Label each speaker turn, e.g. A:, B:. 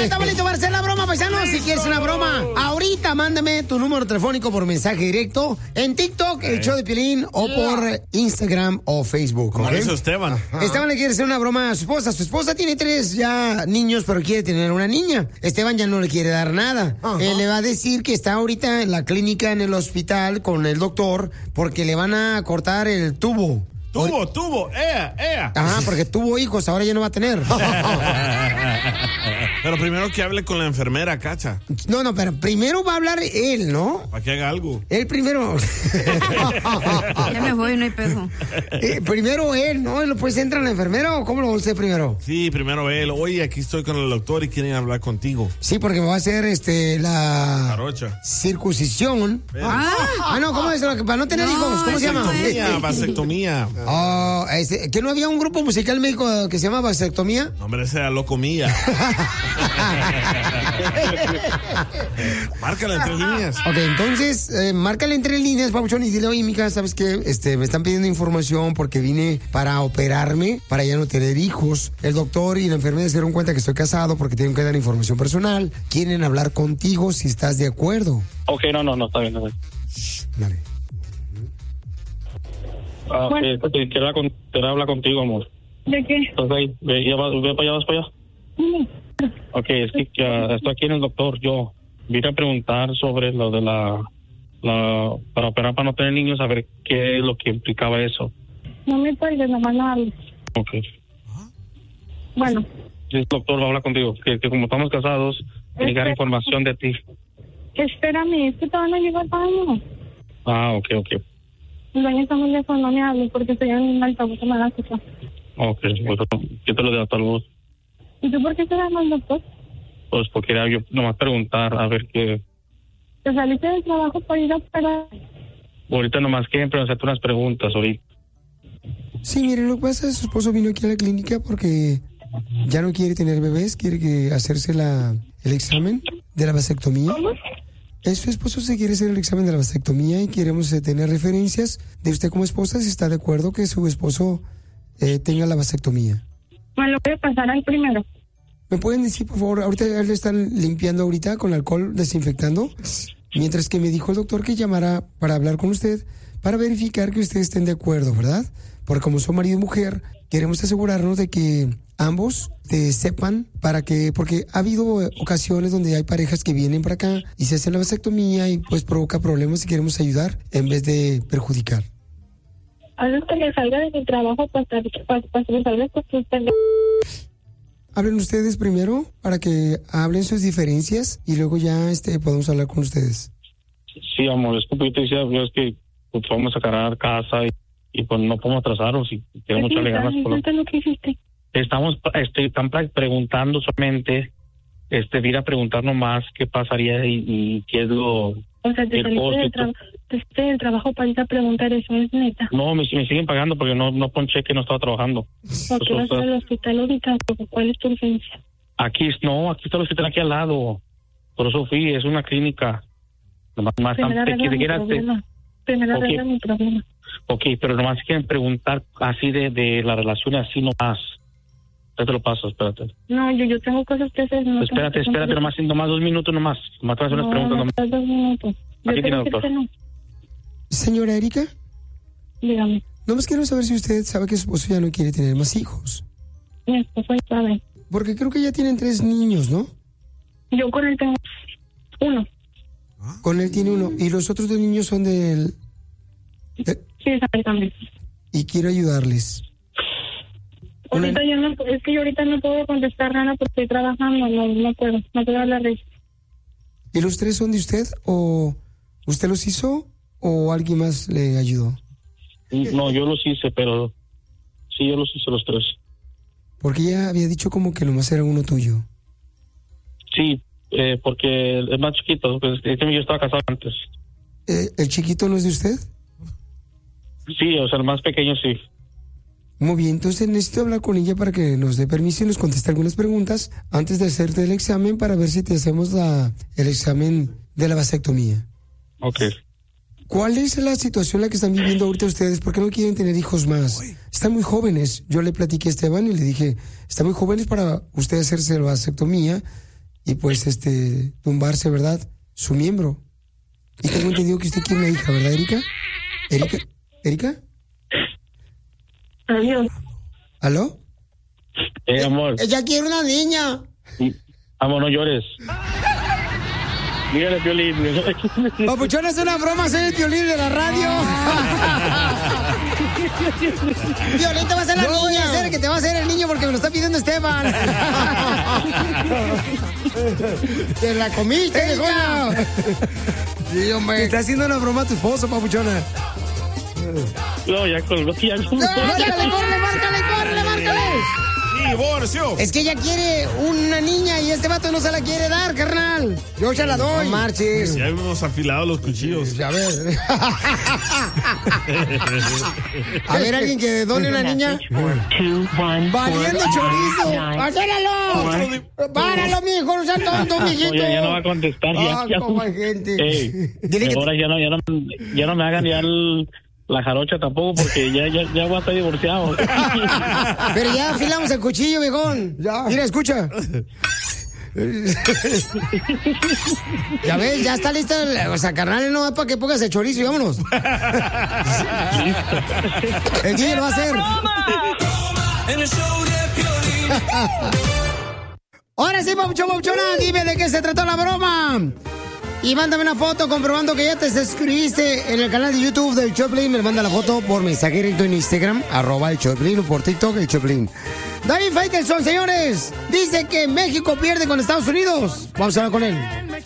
A: Ya estamos listos para hacer la broma, paisanos. Si quieres una broma, ahorita mándame tu número telefónico por mensaje directo en TikTok, el show de Piolín, o por Instagram o Facebook.
B: Como dice Esteban.
A: Esteban le quiere hacer una broma a su esposa. Su esposa tiene 3 ya niños, pero quiere tener una niña. Esteban ya no le quiere dar nada. Él le va a decir que está ahorita en la clínica, en el hospital, con el doctor, porque le van a cortar el tubo.
B: Tubo,
A: Ajá, porque tuvo hijos, ahora ya no va a tener.
B: Pero primero que hable con la enfermera, Cacha.
A: No, pero primero va a hablar él, ¿no?
B: Para que haga algo.
A: Él primero.
C: Ya me voy, no hay peso.
A: Primero él, ¿no? ¿Pues entra la enfermera o cómo lo va a hacer primero?
B: Sí, primero él. Oye, aquí estoy con el doctor y quieren hablar contigo.
A: Sí, porque me va a hacer la
B: Jarocha.
A: Circuncisión. No, ¿cómo es? Para no tener hijos, ¿cómo se llama?
B: Vasectomía.
A: ¿Que no había un grupo musical médico que se llama Vasectomía?
B: No, hombre, ese era Locomía. Márcala en 3 líneas.
A: Ok, entonces, márcale en 3 líneas, Pabuchón, y dile, oye, mija, ¿sabes qué? Me están pidiendo información porque vine para operarme, para ya no tener hijos. El doctor y la enfermera se dieron cuenta que estoy casado porque tienen que dar información personal. Quieren hablar contigo si estás de acuerdo.
D: Ok, no, está bien.
A: Dale.
D: Quiero hablar contigo, amor.
E: ¿De qué?
D: ¿Estás ahí? Ve para allá, vas para allá. Ok, es que estoy aquí en el doctor. Yo vine a preguntar sobre lo de para operar para no tener niños, a ver qué es lo que implicaba eso.
E: No me cuelgues, nomás no hables.
D: Ok.
E: Bueno.
D: El doctor va a hablar contigo, que como estamos casados, tiene que dar información de ti.
E: Espérame, es que te van a llevar baño.
D: Ok.
E: El baño está muy lejos, no me hables porque estoy en un altavoz que me da cosa.
D: Ok, bueno, quítalo de altavoz.
E: ¿Y tú por qué te llamas, doctor?
D: Pues porque era yo nomás preguntar, a ver qué...
E: ¿Te saliste del trabajo para ir a operar?
D: Ahorita nomás quieren hacerte unas preguntas, ahorita.
A: Sí, mire, lo que pasa es que su esposo vino aquí a la clínica porque ya no quiere tener bebés, quiere hacerse el examen de la vasectomía.
E: ¿Cómo?
A: Su esposo se quiere hacer el examen de la vasectomía y queremos tener referencias de usted como esposa, si está de acuerdo que su esposo tenga la vasectomía.
E: Me lo voy a pasar al primero.
A: ¿Me pueden decir, por favor, ahorita le están limpiando ahorita con alcohol, desinfectando? Mientras que me dijo el doctor que llamara para hablar con usted, para verificar que ustedes estén de acuerdo, ¿verdad? Porque como son marido y mujer, queremos asegurarnos de que ambos sepan porque ha habido ocasiones donde hay parejas que vienen para acá y se hacen la vasectomía y pues provoca problemas y queremos ayudar en vez de perjudicar.
E: Algo que me salga de mi trabajo para que salga con sus pendejos.
A: Hablen ustedes primero para que hablen sus diferencias y luego ya podemos hablar con ustedes.
D: Sí, amor, es que yo te decía, es que pues, vamos a cargar casa y pues no podemos atrasarnos y queremos echarle ganas.
E: Lo que hiciste.
D: Están preguntando solamente, ir a preguntar nomás qué pasaría y qué es lo...
E: O sea, te saliste del trabajo para ir a preguntar eso, ¿es neta?
D: No, me siguen pagando porque no ponché que no estaba trabajando.
E: ¿Por qué vas al hospital ahorita? ¿Cuál es tu urgencia?
D: Aquí está el hospital aquí al lado. Por eso fui, es una clínica. Nomás
E: Primero arregla mi problema.
D: Ok, pero nomás quieren preguntar así de la relación así nomás. Ya te lo paso, espérate.
E: No, yo tengo cosas que hacer. No
D: espérate, nomás 2 minutos nomás. Nomás te voy a hacer unas preguntas nomás.
E: 2 minutos.
D: Aquí tiene, doctor.
E: No.
A: Señora Erika.
E: Dígame.
A: Nomás quiero saber si usted sabe que su esposo ya no quiere tener más hijos.
E: Mi esposo sabe.
A: Porque creo que ya tienen 3 niños, ¿no?
E: Yo con él tengo 1.
A: Con él tiene 1. ¿Y los otros 2 niños son de él?
E: Sí, sabe también.
A: Y quiero ayudarles.
E: Ahorita yo ahorita no puedo contestar nada porque estoy trabajando, no puedo hablar de eso.
A: ¿Y los 3 son de usted o usted los hizo o alguien más le ayudó?
D: No, yo los hice, pero sí, yo los hice los 3.
A: Porque ella había dicho como que nomás era uno tuyo.
D: Sí, porque el más chiquito, pues yo estaba casado antes.
A: ¿El chiquito no es de usted?
D: Sí, o sea, el más pequeño sí.
A: Muy bien, entonces necesito hablar con ella para que nos dé permiso y nos conteste algunas preguntas antes de hacerte el examen para ver si te hacemos el examen de la vasectomía.
D: Ok.
A: ¿Cuál es la situación en la que están viviendo ahorita ustedes? ¿Por qué no quieren tener hijos más? Están muy jóvenes. Yo le platiqué a Esteban y le dije, están muy jóvenes para usted hacerse la vasectomía y pues tumbarse, ¿verdad? Su miembro. Y tengo entendido que usted quiere una hija, ¿verdad, Erika? ¿Erika?
E: Adiós.
A: ¿Aló?
D: Amor.
A: Ella quiere una niña.
D: Amor, no llores. Dígale, Piolín.
A: Papuchón, es una broma, soy el Piolín de la radio. Piolín te va a hacer la niña, hacer que te va a hacer el niño porque me lo está pidiendo Esteban. Te la comiste, viejona. Sí, hombre. Te está haciendo una broma a tu esposo, papuchona.
D: No, ya colgó.
A: Márcale.
B: ¡Divorcio!
A: Es que ella quiere una niña y este vato no se la quiere dar, carnal. Yo se la doy. No marches.
B: Ya hemos afilado los cuchillos.
A: A ver. A ver, alguien que done una niña. Valiendo chorizo. ¡Pásalo! ¡Páralo, mijo! ¡No seas tonto, mijito!
D: Oye, ya no va a contestar. Ya
A: como hay gente.
D: Dile que ahora ya no me hagan ya la jarocha tampoco, porque ya voy a estar divorciado.
A: Pero ya afilamos el cuchillo, viejón. Ya. Mira, escucha. Ya ves, ya está lista. O sea, carnal, no es para que pongas el chorizo y vámonos. El DJ lo va a hacer. Ahora sí, Papuchona, dime de qué se trató la broma. Y mándame una foto comprobando que ya te suscribiste en el canal de YouTube del Choplin. Me manda la foto por mensaje directo en Instagram, @el Choplin, o por TikTok, el Choplin. David Faitelson, señores, dice que México pierde con Estados Unidos. Vamos a hablar con él.